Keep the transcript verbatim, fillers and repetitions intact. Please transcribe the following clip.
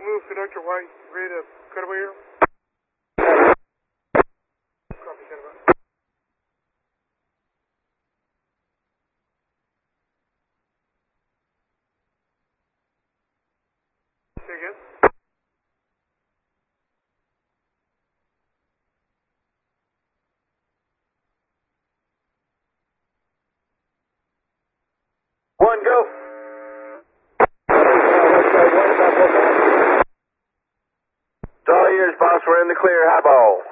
move, Conductor White. Ready to cut away here? Copy, stand by. Say again? One, go. It's all yours, boss. We're in the clear. High ball.